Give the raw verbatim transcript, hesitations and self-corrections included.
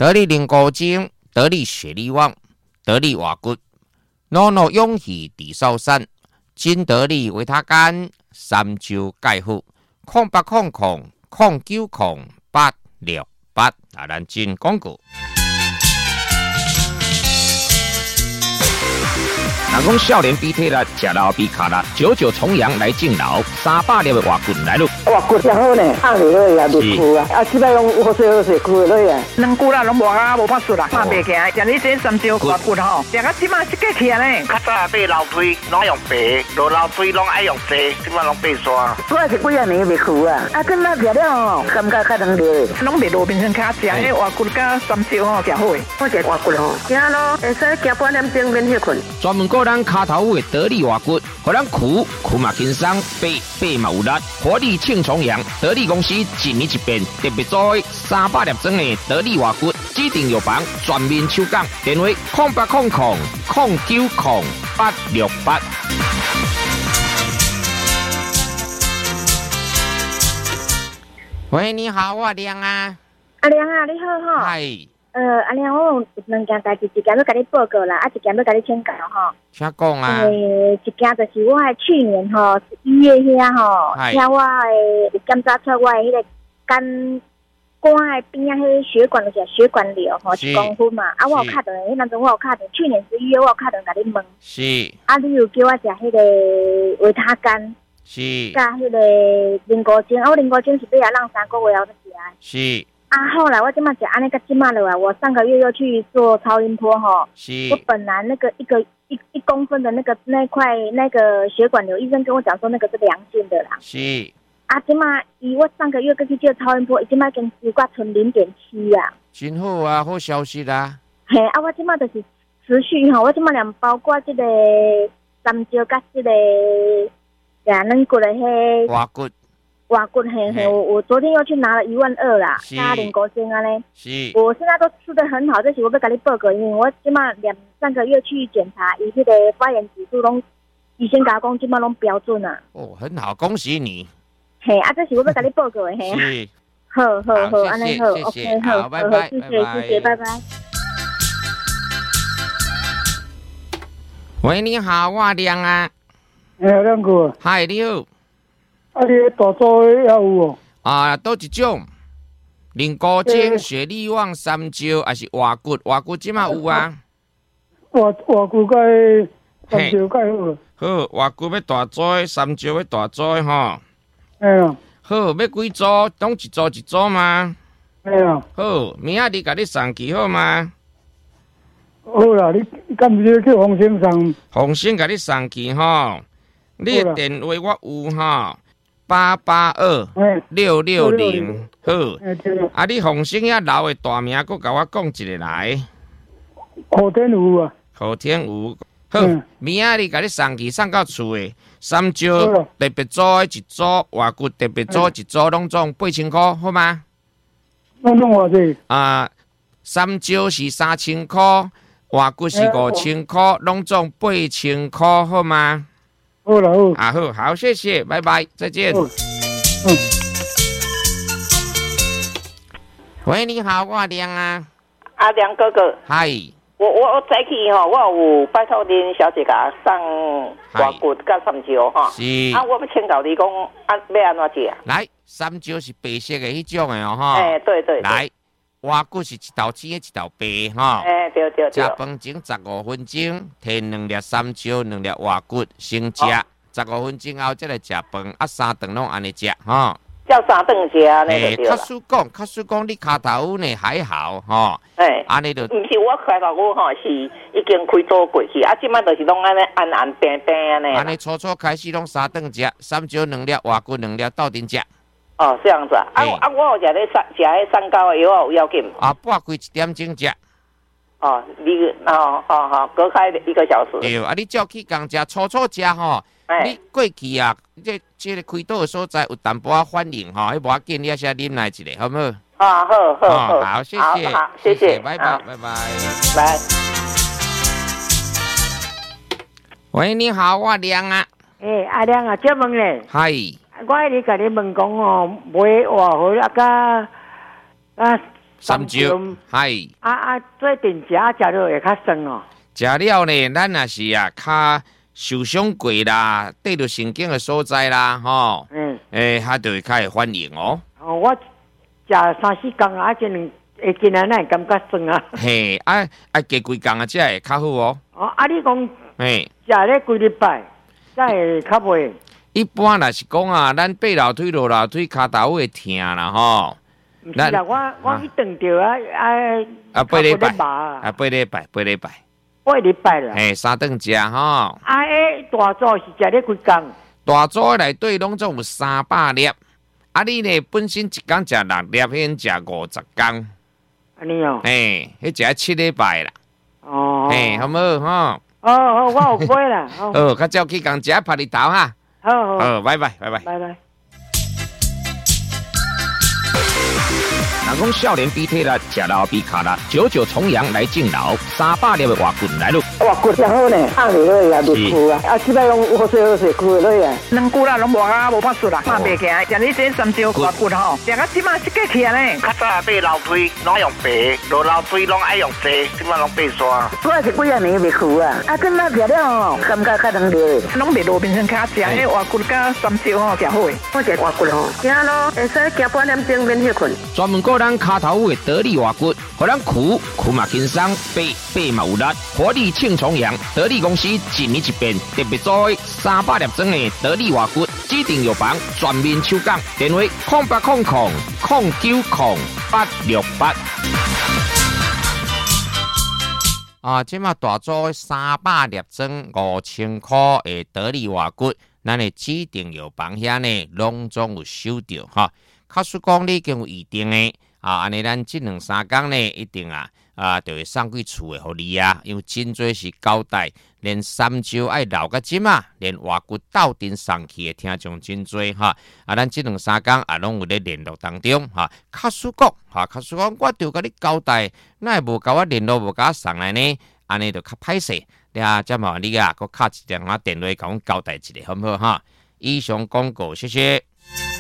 得力灵骨精、得力血力旺、得力瓦骨，诺诺勇气地少山，金得力维他干，三周钙护，空八空空空九空八六八，啊，咱进广告。人讲少年比体力，吃老比卡力，九九重阳来敬老，三百粒的瓦骨来咯。 瓦骨上好呢，放落去也袂枯啊，啊，即摆拢好水好水枯落去啊。两久啦，拢无啊，无法术啦，拍袂起来。像你这三招瓦骨吼，食到即马即个起来呢。 较早买楼梯拢用白，落楼梯拢爱用细，即摆拢白刷。 我是几啊年袂枯啊，啊，今仔食了吼，感觉较能热。拢袂路边上卡食，迄瓦骨甲三招吼，食好诶。我食瓦骨吼，行咯，会使行半点钟免休困。 专门个咱骹头的得力瓦骨，互咱苦苦嘛轻松，背背嘛有力，活力庆重阳。得力公司一年一变，特别做三百粒装的得力瓦骨，指定药房全面抽奖，电话空八空空空九空八六八。喂，你好，我亮啊。 阿亮啊，你好哈。 嗨。 呃，阿亮，我有两件代志，一件要甲你报告啦，啊，一件要甲你请教吼。 请讲啊。 诶，一件就是我诶去年吼十一月遐吼，听我诶检查出我诶迄个肝肝诶边仔迄血管就是血管瘤吼一公分嘛，啊，我有敲电话，迄当中我有敲电话，去年十一月我有敲电话甲你问。 是。 啊，你有叫我食迄个维他干。 是。 甲迄个灵骨精，啊，我灵骨精是要让三个月后才食诶。 是。 啊，后来我这么讲，安那个这么了啊！我上个月又去做超音波哈， 是。 我本来那个一个一一公分的那个那块那个血管瘤，医生跟我讲说那个是良性的啦。 是。 啊，这么以我上个月去做超音波，已经嘛跟只挂存零点七啊。 真好啊，好消息啦。 嘿，啊，我这么就是持续哈，我这么两包括这个三焦甲这个呀，恁骨的迄瓦骨。 瓦骨嘿嘿，我我昨天又去拿了一万二啦，加零骨精啊嘞。 是。 我现在都吃得很好，这是我要跟你报告，因为我起码两三个月去检查，伊迄个发炎指数拢，医生甲我讲起码拢标准啊。 哦，很好，恭喜你。 嘿，啊，这是我要跟你报告的嘿。 是。 好好好，安尼好 ，OK， 好， 拜拜， 谢谢谢谢，拜拜。 喂，你好，我亮啊。 哎，亮哥。 嗨，你好。 啊，你大组的也有哦。 啊，都一种，灵骨精、血力旺、三焦，还是瓦骨？瓦骨即嘛有啊。 瓦瓦骨钙、三焦钙好。 好，瓦骨要大组，三焦要大组吼。 哎呀。 好，要几组？拢一组一组吗？ 哎呀。 好，明仔日甲你送去好吗？ 好啦，你敢不是去红星送？ 红星甲你送去吼，你的电话我有吼。八八二六六零，好，啊！你红星遐老的大名，佮甲我讲一个来。 后天有啊， 后天有，好，明仔日甲你送去送到厝的，三招特别组的一组，外骨特别组一组，拢总八千块，好吗？ 拢总偌济？啊， 三招是三千块，外骨是五千块，拢总八千块，好吗？ 好了好， 啊好好，谢谢，拜拜，再见。嗯。喂，你好，我亮啊。 阿亮哥哥。 嗨。 我我我早起吼，我有拜托恁小姐甲送外骨甲三焦哈。 是。 啊，我要请教你讲，啊要安怎食？ 来，三焦是白色的迄种的哦哈。 哎，对对。 来。外骨是一道青一道白哈， 哎、欸、对对对。 食饭前十五分钟，摕两粒三焦，两粒外骨先食，十五分钟后再来食饭，啊三顿拢安尼食哈。 叫三顿食安尼就对啦。 卡叔讲，卡叔讲你骹头呢还好哈。 哎， 安尼就。 毋是我开头我吼是已经开刀过去，啊，即摆就是拢安尼安安平平安尼。 安尼初初开始拢三顿食，三焦两粒，外骨两粒，斗阵食。 哦，这样子啊，啊啊，我有食咧三食迄三高的药有要紧啊，半规一点钟食。 哦，你哦哦哦，隔开一个小时。 对，啊，你照去共食，初初食吼，你过去啊，这这个开刀的所在有淡薄仔反应吼，迄无要紧，你还是要忍耐一下，好唔好？ 啊，好好好， 好，谢谢， 好，谢谢， 拜拜，拜拜， 拜。 喂，你好，我亮啊。 诶，阿亮啊，接问咧。 嗨。 我迄日甲你问讲吼，买外号啊，甲啊三招，係啊啊，做定食食了會較酸哦。 食了呢，咱也是啊，較受傷過啦，對到神經嘅所在啦，吼。嗯。誒，它就會較會反應哦。 哦，我食三四工啊，一兩會見啊，咱感覺酸啊。 嘿，啊啊，加幾工啊，才會較好哦。 哦，啊，你講， 嘿， 食咧幾禮拜，才會較袂。 一般若是講啊，咱爬樓梯落樓梯，骹頭會痛啦，吼。 唔是啦，我我去斷掉啊啊！ 啊，八禮拜，啊，八禮拜，八禮拜。 八禮拜啦， 嘿，三頓食吼。啊， 誒，大組是食咧幾工？ 大組內底攏總有三百粒，啊，你呢本身一工食六粒，迄食五十工。 安尼哦。 嘿，迄食七禮拜啦。 哦。 嘿，好冇吼？ 哦哦，我有買啦。 哦，較早去共食拍日頭哈。 好好。 好，拜拜，拜拜。 拜拜。 人講少年比體力，食老比卡力，久久重陽來敬老，三百粒的活棍來咯。 活棍真好呢，放落去也袂枯啊，啊，即擺攏好勢好勢枯落去啊。兩句啦，攏無啊，無法說啦，拍袂行。像你這三招活棍吼，食到即擺是過去啊呢。 較早爬樓梯攏用爬，落樓梯攏愛用坐，即擺攏爬山。 我是幾啊年袂枯啊，啊，今仔食了吼，感覺較能療。攏袂落變成卡食，迄活棍甲三招吼，誠好誒。我食活棍吼，行咯，會使行半點鐘免歇困。專門個咱骹頭的得力活骨，互咱跍跍嘛輕鬆，爬爬嘛有力，活力慶重陽。得力公司一年一變，特別做的三百粒裝的得力活骨，指定藥房全面抽獎，電話空八空空空九空八六八。啊，即嘛大做三百粒裝五千塊的得力活骨，咱的指定藥房遐呢，攏總有收到哈。假使講你已經有預定的。啊，安尼咱這兩三工呢，一定啊，啊，就會送去厝的，互你啊，因為真多是交代，連三招愛留個針啊，連活骨鬥陣送去的聽眾真多哈。啊，咱這兩三工啊，攏有咧聯絡當中哈。假使講，哈，假使講，我就甲你交代，那會無甲我聯絡，無甲我送來呢，安尼就較歹勢。你啊，即麻煩你啊，擱敲一電話電話，甲阮交代一下，好唔好哈？以上廣告，謝謝。